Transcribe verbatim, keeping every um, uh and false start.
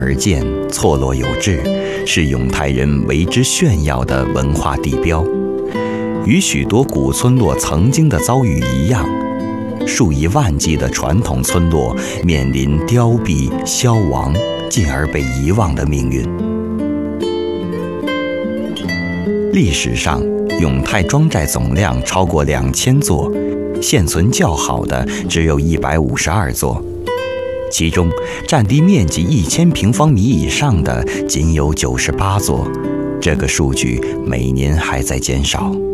而建，错落有致，是永泰人为之炫耀的文化地标。与许多古村落曾经的遭遇一样，数以万计的传统村落面临凋敝、消亡，进而被遗忘的命运。历史上，永泰庄寨总量超过两千座，现存较好的只有一百五十二座，其中占地面积一千平方米以上的仅有九十八座，这个数据每年还在减少。